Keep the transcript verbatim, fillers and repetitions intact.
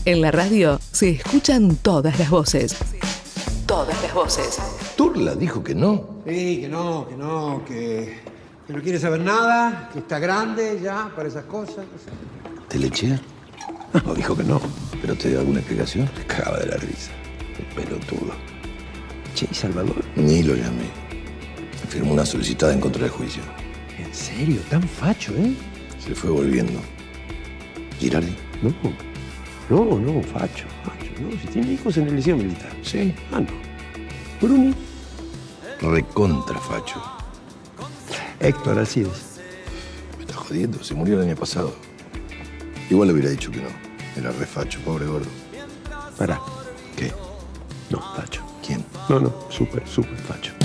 En la radio se escuchan todas las voces. Todas las voces. Turla dijo que no. Sí, que no, que no, que, que no quiere saber nada, que está grande ya para esas cosas. ¿Te le eché? No, dijo que no. ¿Pero te dio alguna explicación? Me cagaba de la risa. El pelotudo. Che, ¿y Salvador? Ni lo llamé. Firmó una solicitada en contra del juicio. ¿En serio? Tan facho, ¿eh? Se fue volviendo. ¿Girardi? No, no, no, facho, facho, no. Si tiene hijos en el liceo militar. Sí. Ah, no. Bruni. Recontra facho. Héctor Alcides. Me está jodiendo. Se murió el año pasado. Igual le hubiera dicho que no. Era re facho, pobre gordo. Pará. ¿Qué? No, facho. ¿Quién? No, no, súper, súper facho.